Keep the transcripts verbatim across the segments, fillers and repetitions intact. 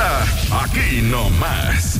está aquí nomás.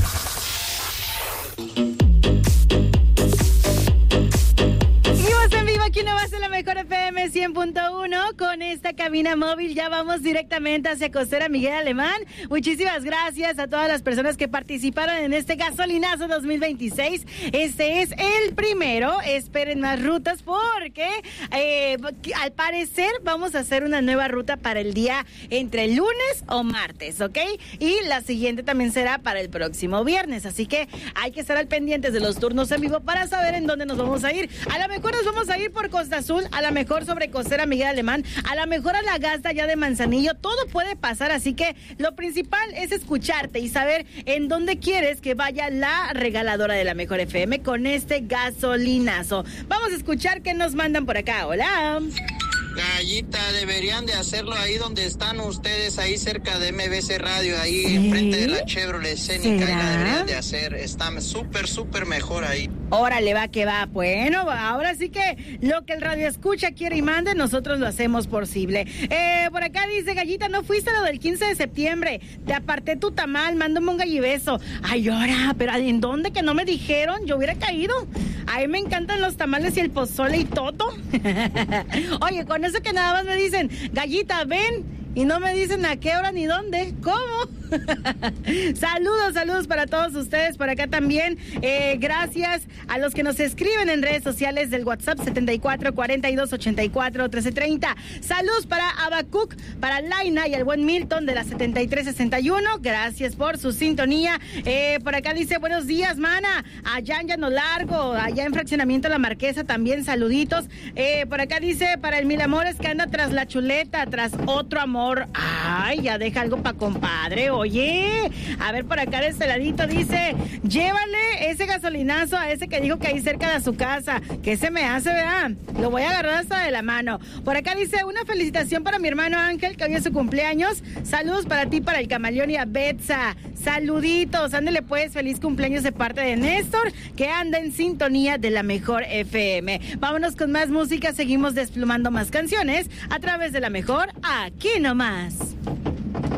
Aquí no va a ser la mejor F M cien punto uno con esta cabina móvil. Ya vamos directamente hacia Costera Miguel Alemán. Muchísimas gracias a todas las personas que participaron en este gasolinazo dos mil veintiséis. Este es el primero. Esperen más rutas porque eh, al parecer vamos a hacer una nueva ruta para el día entre lunes o martes, ¿ok? Y la siguiente también será para el próximo viernes. Así que hay que estar al pendientes de los turnos en vivo para saber en dónde nos vamos a ir. A lo mejor nos vamos a ir por Costa Azul, a lo mejor sobre Costera Miguel Alemán, a lo mejor a la Gazda ya de Manzanillo. Todo puede pasar, así que lo principal es escucharte y saber en dónde quieres que vaya la regaladora de la mejor F M con este gasolinazo. Vamos a escuchar qué nos mandan por acá. Hola. Gallita, deberían de hacerlo ahí donde están ustedes, ahí cerca de M B C Radio, ahí ¿sí? Enfrente de la Chevrolet Escénica, ahí la deberían de hacer, está súper, súper mejor ahí. Órale, va que va. Bueno, ahora sí que lo que el radio escucha, quiere y mande, nosotros lo hacemos posible. Eh, por acá dice, Gallita, no fuiste a lo del quince de septiembre, te aparté tu tamal, mándame un gallibeso. Ay, ahora, pero ¿en dónde que no me dijeron? Yo hubiera caído. A mí me encantan los tamales y el pozole y todo. Oye, con eso que nada más me dicen, Gallita, ven, y no me dicen a qué hora ni dónde. ¿Cómo? Saludos, saludos para todos ustedes por acá también. Eh, gracias a los que nos escriben en redes sociales del WhatsApp setenta y cuatro, cuarenta y dos, ochenta y cuatro, trece treinta. Saludos para Abacuc, para Laina y el buen Milton de la setenta y tres sesenta y uno. Gracias por su sintonía. Eh, por acá dice, buenos días, mana. Allá en Llano Largo, allá en Fraccionamiento La Marquesa también, saluditos. Eh, por acá dice, para el Mil Amores que anda tras la chuleta, tras otro amor. Ay, ya deja algo pa' compadre. Oye, a ver, por acá de este ladito dice, llévale ese gasolinazo a ese que dijo que ahí cerca de su casa, que se me hace, ¿verdad? Lo voy a agarrar hasta de la mano. Por acá dice, una felicitación para mi hermano Ángel, que hoy es su cumpleaños. Saludos para ti, para el Camaleón y a Betsa. Saluditos, ándele pues, feliz cumpleaños de parte de Néstor, que anda en sintonía de la mejor F M. Vámonos con más música, seguimos desplumando más canciones a través de la mejor, aquí nomás.